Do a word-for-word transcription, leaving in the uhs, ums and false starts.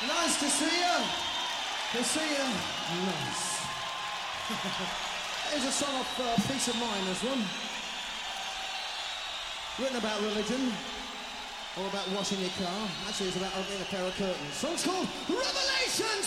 Nice to see you. To see you. Nice. Here's a song of uh, Peace of Mind, this one. Written about religion. Or about washing your car. Actually, it's about opening a pair of curtains. Song's called Revelations!